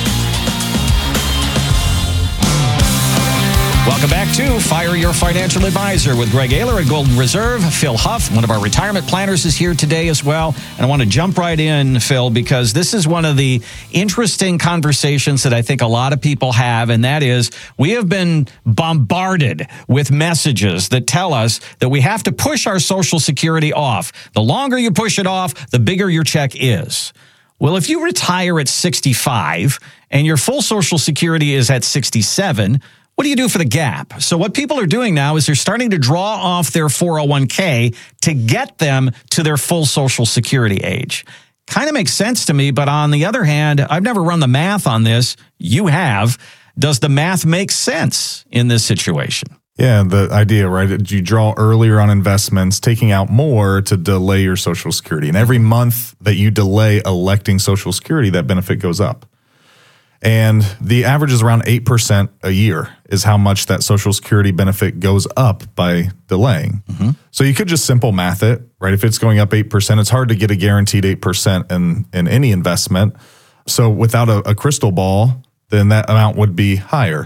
Welcome back to Fire Your Financial Advisor with Greg Ayler at Golden Reserve. Phil Huff, one of our retirement planners, is here today as well. And I want to jump right in, Phil, because this is one of the interesting conversations that I think a lot of people have, and that is we have been bombarded with messages that tell us that we have to push our Social Security off. The longer you push it off, the bigger your check is. Well, if you retire at sixty-five and your full Social Security is at sixty-seven, what do you do for the gap? So what people are doing now is they're starting to draw off their four oh one k to get them to their full Social Security age. Kind of makes sense to me, but on the other hand, I've never run the math on this. You have. Does the math make sense in this situation? Yeah, the idea, right? You draw earlier on investments, taking out more to delay your Social Security. And every month that you delay electing Social Security, that benefit goes up. And the average is around eight percent a year is how much that Social Security benefit goes up by delaying. Mm-hmm. So you could just simple math it, right? If it's going up eight percent, it's hard to get a guaranteed eight percent in, in any investment. So without a, a crystal ball, then that amount would be higher.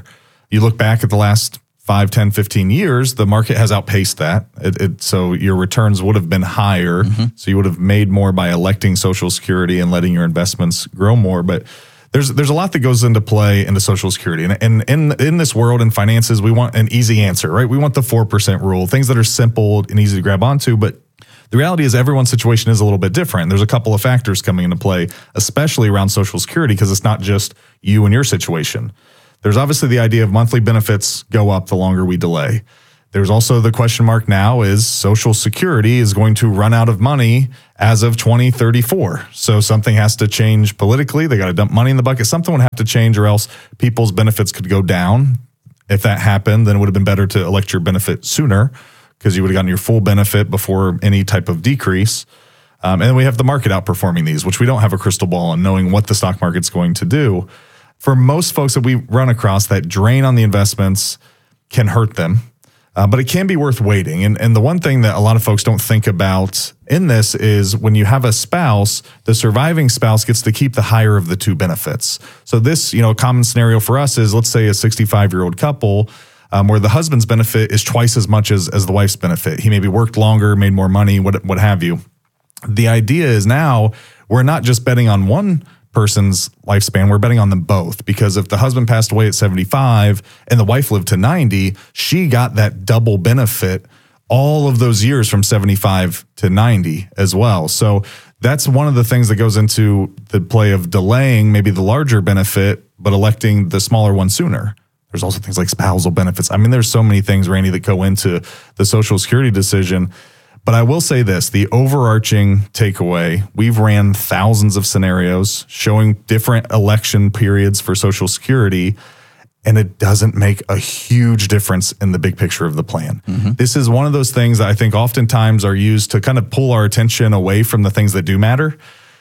You look back at the last five, ten, fifteen years, the market has outpaced that. It, it, so your returns would have been higher. Mm-hmm. So you would have made more by electing Social Security and letting your investments grow more. But there's there's a lot that goes into play into Social Security. And, and in, in this world in finances, we want an easy answer, right? We want the four percent rule, things that are simple and easy to grab onto. But the reality is everyone's situation is a little bit different. There's a couple of factors coming into play, especially around Social Security, because it's not just you and your situation. There's obviously the idea of monthly benefits go up the longer we delay. There's also the question mark now is Social Security is going to run out of money as of twenty thirty-four. So something has to change politically. They got to dump money in the bucket. Something would have to change or else people's benefits could go down. If that happened, then it would have been better to elect your benefit sooner because you would have gotten your full benefit before any type of decrease. Um, and then we have the market outperforming these, which we don't have a crystal ball on knowing what the stock market's going to do. For most folks that we run across, that drain on the investments can hurt them, uh, but it can be worth waiting. And, and the one thing that a lot of folks don't think about in this is when you have a spouse, the surviving spouse gets to keep the higher of the two benefits. So this, you know, a common scenario for us is, let's say a sixty-five-year-old couple um, where the husband's benefit is twice as much as, as the wife's benefit. He maybe worked longer, made more money, what what have you. The idea is now we're not just betting on one person's lifespan, we're betting on them both, because if the husband passed away at seventy-five and the wife lived to ninety, she got that double benefit all of those years from seventy-five to ninety as well. So that's one of the things that goes into the play of delaying maybe the larger benefit, but electing the smaller one sooner. There's also things like spousal benefits. I mean, there's so many things, Randy, that go into the Social Security decision. But I will say this, the overarching takeaway, we've ran thousands of scenarios showing different election periods for Social Security, and it doesn't make a huge difference in the big picture of the plan. Mm-hmm. This is one of those things that I think oftentimes are used to kind of pull our attention away from the things that do matter,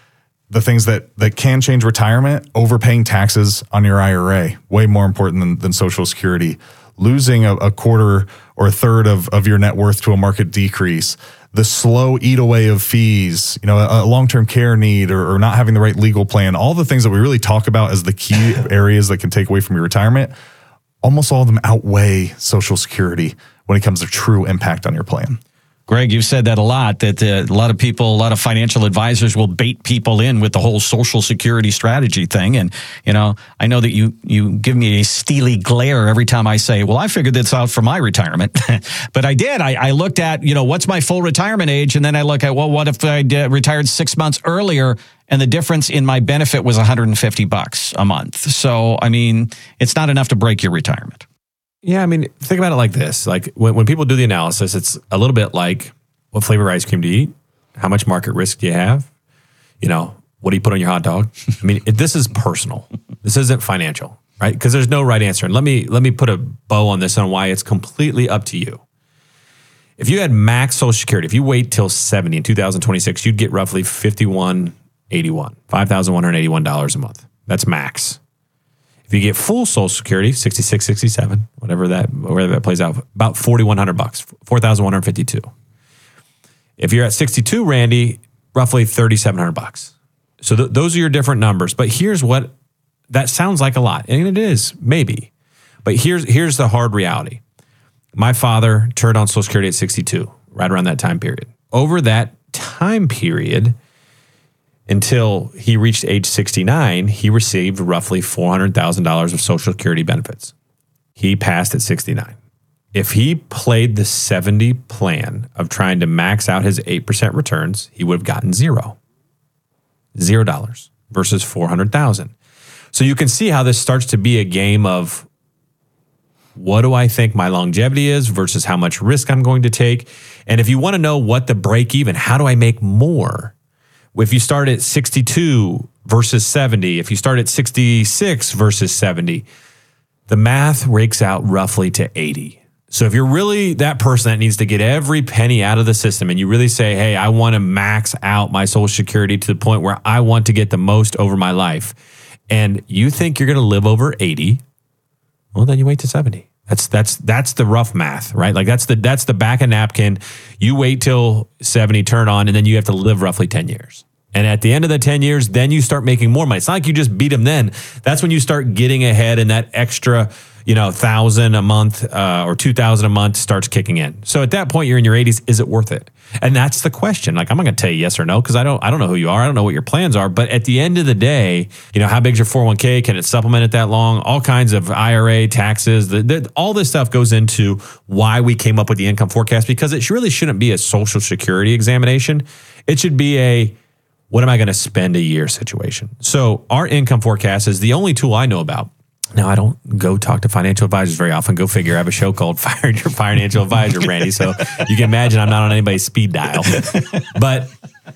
the things that, that can change retirement, overpaying taxes on your I R A, way more important than, than Social Security. Losing a, a quarter or a third of, of your net worth to a market decrease, the slow eat away of fees, you know, a, a long-term care need or, or not having the right legal plan, all the things that we really talk about as the key areas that can take away from your retirement, almost all of them outweigh Social Security when it comes to true impact on your plan. Greg, you've said that a lot, that uh, a lot of people, a lot of financial advisors will bait people in with the whole Social Security strategy thing. And, you know, I know that you you give me a steely glare every time I say, well, I figured this out for my retirement. But I did. I, I looked at, you know, what's my full retirement age? And then I look at, well, what if I uh, retired six months earlier and the difference in my benefit was one hundred fifty bucks a month? So, I mean, it's not enough to break your retirement. Yeah, I mean, think about it like this. Like when, when people do the analysis, it's a little bit like, what flavor ice cream do you eat? How much market risk do you have? You know, what do you put on your hot dog? I mean, it, this is personal. This isn't financial, right? Because there's no right answer. And let me let me put a bow on this on why it's completely up to you. If you had max Social Security, if you wait till seventy in two thousand twenty-six, you'd get roughly fifty-one eighty-one, five thousand one hundred eighty-one dollars a month. That's max. If you get full Social Security, sixty-six, sixty-seven, whatever that, wherever that plays out, about forty-one hundred bucks, four thousand one hundred fifty-two. If you're at sixty-two, Randy, roughly thirty-seven hundred bucks. So th- those are your different numbers. But here's what that sounds like a lot, and it is maybe. But here's here's the hard reality. My father turned on Social Security at sixty-two, right around that time period. Over that time period, until he reached age sixty-nine, he received roughly four hundred thousand dollars of Social Security benefits. He passed at sixty-nine. If he played the seventy plan of trying to max out his eight percent returns, he would have gotten zero. Zero dollars versus four hundred thousand. So you can see how this starts to be a game of what do I think my longevity is versus how much risk I'm going to take. And if you want to know what the break even, how do I make more? If you start at sixty-two versus seventy, if you start at sixty-six versus seventy, the math rakes out roughly to eighty. So if you're really that person that needs to get every penny out of the system and you really say, hey, I want to max out my Social Security to the point where I want to get the most over my life, and you think you're going to live over eighty, well, then you wait to seventy. That's that's that's the rough math, right? Like that's the that's the back of napkin. You wait till seventy, turn on, and then you have to live roughly ten years. And at the end of the ten years, then you start making more money. It's not like you just beat them then. That's when you start getting ahead and that extra, you know, thousand a month uh, or two thousand a month starts kicking in. So at that point, you're in your eighties. Is it worth it? And that's the question. Like, I'm not going to tell you yes or no because I don't, I don't know who you are. I don't know what your plans are. But at the end of the day, you know, how big's your four oh one k? Can it supplement it that long? All kinds of I R A, taxes, the, the, all this stuff goes into why we came up with the income forecast, because it really shouldn't be a Social Security examination. It should be a, what am I going to spend a year situation? So our income forecast is the only tool I know about. Now, I don't go talk to financial advisors very often. Go figure. I have a show called Fire Your Financial Advisor, Randy. So you can imagine I'm not on anybody's speed dial. But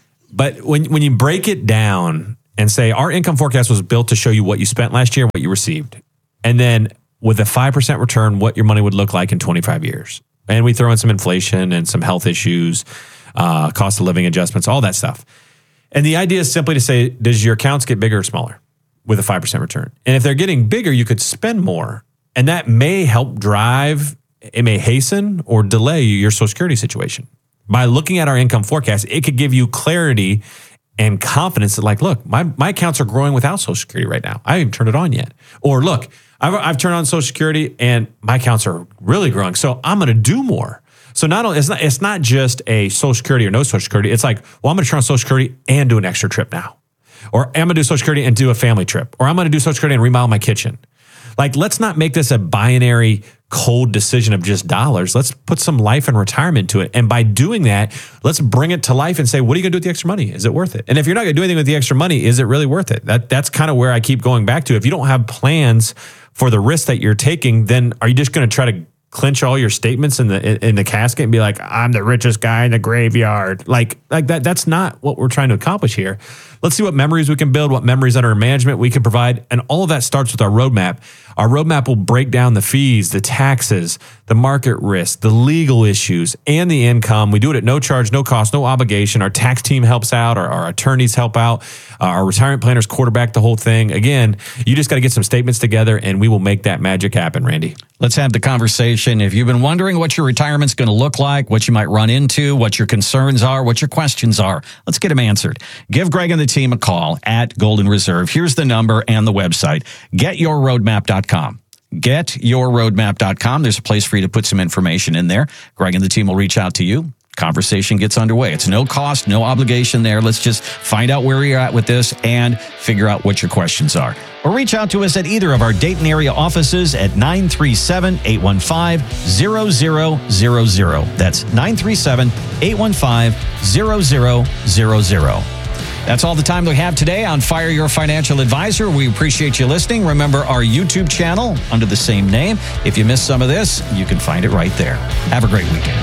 but when when you break it down and say our income forecast was built to show you what you spent last year and what you received, and then with a five percent return, what your money would look like in twenty-five years. And we throw in some inflation and some health issues, uh, cost of living adjustments, all that stuff. And the idea is simply to say, does your accounts get bigger or smaller with a five percent return? And if they're getting bigger, you could spend more. And that may help drive, it may hasten or delay your Social Security situation. By looking at our income forecast, it could give you clarity and confidence that, like, look, my, my accounts are growing without Social Security right now. I haven't turned it on yet. Or look, I've, I've turned on Social Security and my accounts are really growing. So I'm going to do more. So not only, it's not, it's not just a Social Security or no Social Security. It's like, well, I'm going to turn on Social Security and do an extra trip now. Or I'm going to do Social Security and do a family trip. Or I'm going to do Social Security and remodel my kitchen. Like, let's not make this a binary, cold decision of just dollars. Let's put some life and retirement to it. And by doing that, let's bring it to life and say, what are you going to do with the extra money? Is it worth it? And if you're not going to do anything with the extra money, is it really worth it? That That's kind of where I keep going back to. If you don't have plans for the risk that you're taking, then are you just going to try to clinch all your statements in the in the casket and be like, I'm the richest guy in the graveyard? Like, like that. That's not what we're trying to accomplish here. Let's see what memories we can build, what memories under management we can provide. And all of that starts with our roadmap. Our roadmap will break down the fees, the taxes, the market risk, the legal issues, and the income. We do it at no charge, no cost, no obligation. Our tax team helps out. Our, our attorneys help out. Uh, our retirement planners quarterback the whole thing. Again, you just got to get some statements together and we will make that magic happen, Randy. Let's have the conversation. If you've been wondering what your retirement's going to look like, what you might run into, what your concerns are, what your questions are, let's get them answered. Give Greg and the team a call at Golden Reserve. Here's the number and the website, get your roadmap dot com. get your roadmap dot com. There's a place for you to put some information in there. Greg and the team will reach out to you. Conversation gets underway. It's no cost, no obligation there. Let's just find out where you're at with this and figure out what your questions are. Or reach out to us at either of our Dayton area offices at nine three seven, eight one five, zero zero zero zero. That's nine three seven, eight one five, zero zero zero zero. That's all the time we have today on Fire Your Financial Advisor. We appreciate you listening. Remember our YouTube channel under the same name. If you missed some of this, you can find it right there. Have a great weekend.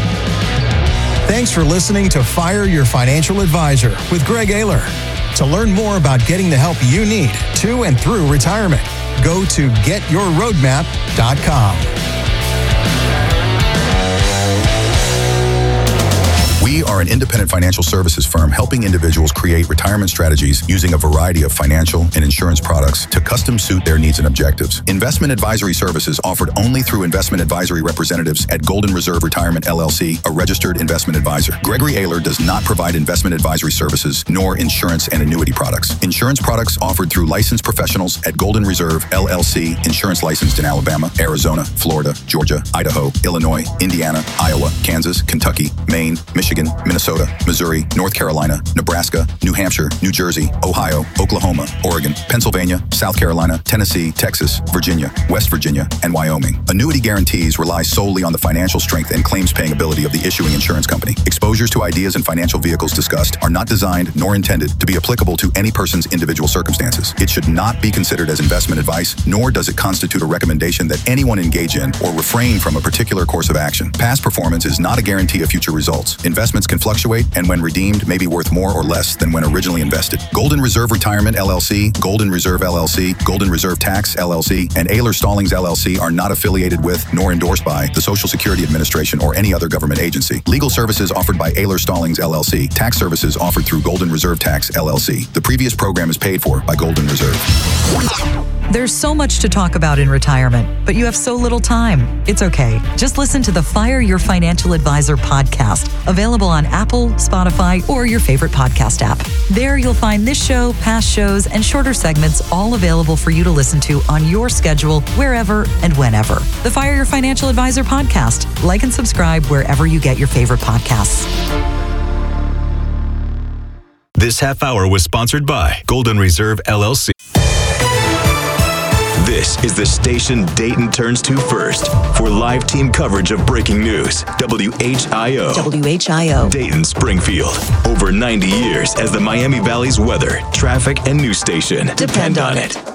Thanks for listening to Fire Your Financial Advisor with Greg Ayler. To learn more about getting the help you need to and through retirement, go to get your roadmap dot com. We are an independent financial services firm helping individuals create retirement strategies using a variety of financial and insurance products to custom suit their needs and objectives. Investment advisory services offered only through investment advisory representatives at Golden Reserve Retirement L L C, a registered investment advisor. Gregory Ayler does not provide investment advisory services nor insurance and annuity products. Insurance products offered through licensed professionals at Golden Reserve L L C, insurance licensed in Alabama, Arizona, Florida, Georgia, Idaho, Illinois, Indiana, Iowa, Kansas, Kentucky, Maine, Michigan, Minnesota, Missouri, North Carolina, Nebraska, New Hampshire, New Jersey, Ohio, Oklahoma, Oregon, Pennsylvania, South Carolina, Tennessee, Texas, Virginia, West Virginia, and Wyoming. Annuity guarantees rely solely on the financial strength and claims-paying ability of the issuing insurance company. Exposures to ideas and financial vehicles discussed are not designed nor intended to be applicable to any person's individual circumstances. It should not be considered as investment advice, nor does it constitute a recommendation that anyone engage in or refrain from a particular course of action. Past performance is not a guarantee of future results. Investments can fluctuate and when redeemed may be worth more or less than when originally invested. Golden Reserve Retirement L L C, Golden Reserve L L C, Golden Reserve Tax L L C, and Ayler Stallings L L C are not affiliated with nor endorsed by the Social Security Administration or any other government agency. Legal services offered by Ayler Stallings L L C. Tax services offered through Golden Reserve Tax L L C. The previous program is paid for by Golden Reserve. There's so much to talk about in retirement, but you have so little time. It's okay. Just listen to the Fire Your Financial Advisor podcast, available on Apple, Spotify, or your favorite podcast app. There you'll find this show, past shows, and shorter segments all available for you to listen to on your schedule, wherever and whenever. The Fire Your Financial Advisor podcast. Like and subscribe wherever you get your favorite podcasts. This half hour was sponsored by Golden Reserve L L C. This is the station Dayton turns to first for live team coverage of breaking news. W H I O. W H I O. Dayton, Springfield. Over ninety years as the Miami Valley's weather, traffic, and news station. Depend, Depend on it. it.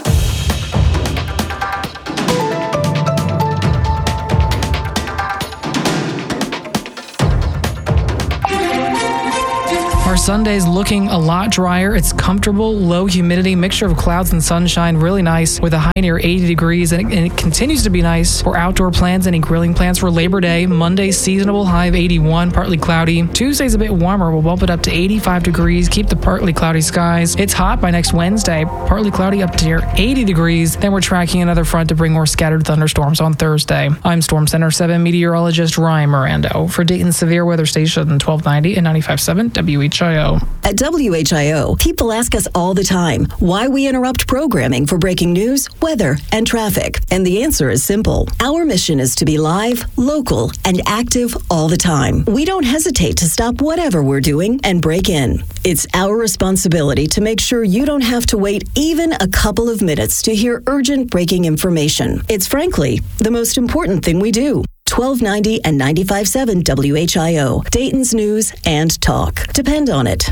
Our Sunday's looking a lot drier. It's comfortable, low humidity, mixture of clouds and sunshine, really nice with a high near eighty degrees, and it, and it continues to be nice for outdoor plans, any grilling plans for Labor Day. Monday's seasonable, high of eighty-one, partly cloudy. Tuesday's a bit warmer. We'll bump it up to eighty-five degrees, keep the partly cloudy skies. It's hot by next Wednesday, partly cloudy up to near eighty degrees. Then we're tracking another front to bring more scattered thunderstorms on Thursday. I'm Storm Center seven meteorologist Ryan Mirando for Dayton Severe Weather Station twelve ninety and ninety-five point seven W H I O. At W H I O, people ask us all the time why we interrupt programming for breaking news, weather, and traffic. And the answer is simple. Our mission is to be live, local, and active all the time. We don't hesitate to stop whatever we're doing and break in. It's our responsibility to make sure you don't have to wait even a couple of minutes to hear urgent breaking information. It's frankly the most important thing we do. twelve ninety and ninety-five point seven W H I O, Dayton's news and talk. Depend on it.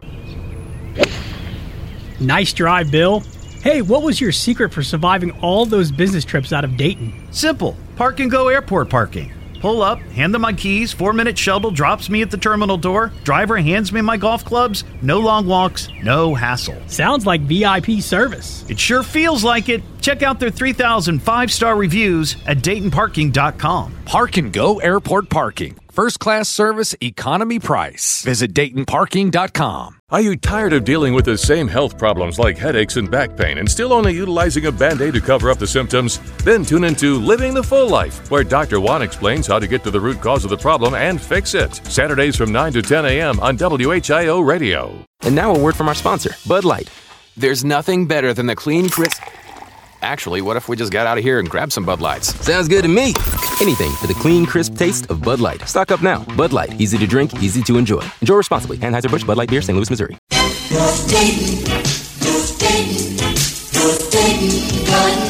Nice drive, Bill. Hey, what was your secret for surviving all those business trips out of Dayton? Simple. Park and Go airport parking. Pull up, hand them my keys, four-minute shuttle drops me at the terminal door, driver hands me my golf clubs, no long walks, no hassle. Sounds like V I P service. It sure feels like it. Check out their three thousand five-star reviews at Dayton Parking dot com. Park and Go airport parking. First class service, economy price. Visit Dayton Parking dot com. Are you tired of dealing with the same health problems like headaches and back pain and still only utilizing a Band-Aid to cover up the symptoms? Then tune into Living the Full Life, where Doctor Juan explains how to get to the root cause of the problem and fix it. Saturdays from nine to ten a.m. on W H I O Radio. And now a word from our sponsor, Bud Light. There's nothing better than the clean, crisp... Actually, what if we just got out of here and grabbed some Bud Lights? Sounds good to me. Anything for the clean, crisp taste of Bud Light. Stock up now. Bud Light. Easy to drink, easy to enjoy. Enjoy responsibly. Anheuser-Busch Bud Light Beer, Saint Louis, Missouri. North Dayton, North Dayton, North Dayton Garden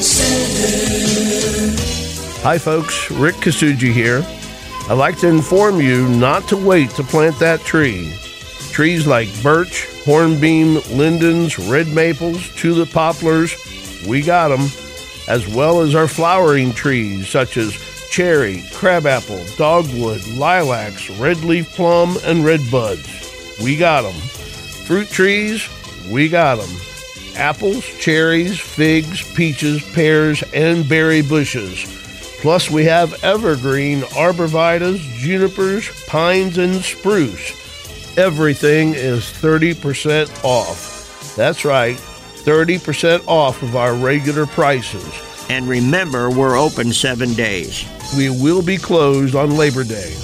Center. Hi, folks. Rick Kasuji here. I'd like to inform you not to wait to plant that tree. Trees like birch, hornbeam, lindens, red maples, tulip poplars, we got them, as well as our flowering trees such as cherry, crabapple, dogwood, lilacs, red leaf plum, and red buds. We got them. Fruit trees, we got them. Apples, cherries, figs, peaches, pears, and berry bushes. Plus we have evergreen arborvitaes, junipers, pines, and spruce. Everything is thirty percent off. That's right. thirty percent off of our regular prices. And remember, we're open seven days. We will be closed on Labor Day.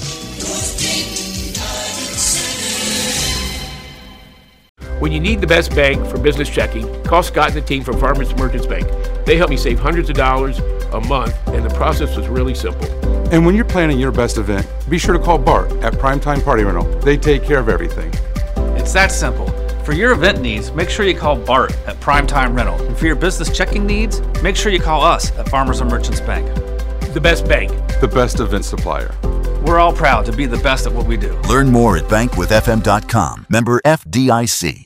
When you need the best bank for business checking, call Scott and the team from Farmers Merchants Bank. They help me save hundreds of dollars a month, and the process was really simple. And when you're planning your best event, be sure to call Bart at Primetime Party Rental. They take care of everything. It's that simple. For your event needs, make sure you call Bart at Primetime Rental. And for your business checking needs, make sure you call us at Farmers and Merchants Bank. The best bank. The best event supplier. We're all proud to be the best at what we do. Learn more at bank with f m dot com. Member F D I C.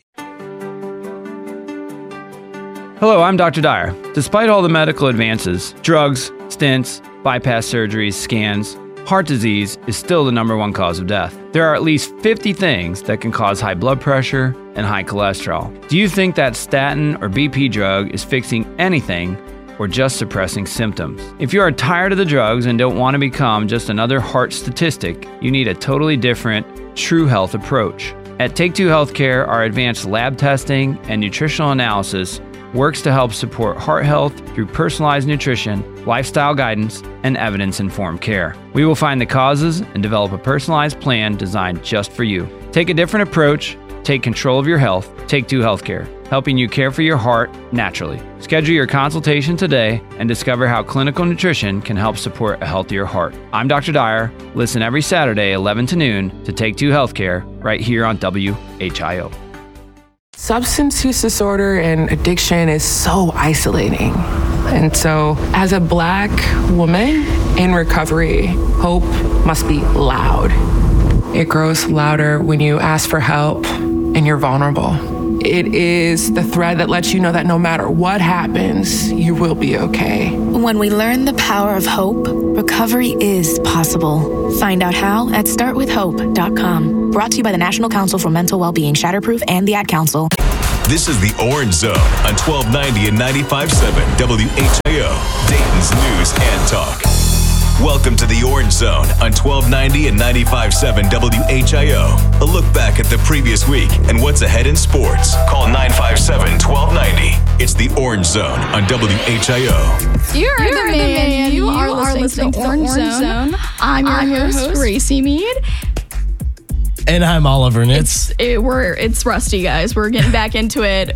Hello, I'm Doctor Dyer. Despite all the medical advances, drugs, stents, bypass surgeries, scans, heart disease is still the number one cause of death. There are at least fifty things that can cause high blood pressure and high cholesterol. Do you think that statin or B P drug is fixing anything or just suppressing symptoms? If you are tired of the drugs and don't want to become just another heart statistic, you need a totally different, true health approach. At Take Two Healthcare, our advanced lab testing and nutritional analysis works to help support heart health through personalized nutrition, lifestyle guidance, and evidence-informed care. We will find the causes and develop a personalized plan designed just for you. Take a different approach. Take control of your health. Take Two Healthcare, helping you care for your heart naturally. Schedule your consultation today and discover how clinical nutrition can help support a healthier heart. I'm Doctor Dyer. Listen every Saturday, eleven to noon, to Take Two Healthcare right here on W H I O. Substance use disorder and addiction is so isolating. And so, as a Black woman in recovery, hope must be loud. It grows louder when you ask for help and you're vulnerable. It is the thread that lets you know that no matter what happens, you will be okay. When we learn the power of hope, recovery is possible. Find out how at start with hope dot com. Brought to you by the National Council for Mental Wellbeing, Shatterproof, and the Ad Council. This is the Orange Zone on twelve ninety and ninety-five point seven W H I O, Dayton's News and Talk. Welcome to the Orange Zone on twelve ninety and ninety-five point seven W H I O. A look back at the previous week and what's ahead in sports. Call nine five seven, twelve ninety. It's the Orange Zone on W H I O. You're, You're the, man. the man. You, you are, are listening, listening to the Orange, Orange Zone. Zone. I'm your, I'm your host, host, Racy Mead. And I'm Oliver Nitz. It's, it, we're, it's rusty, guys. We're getting back into it.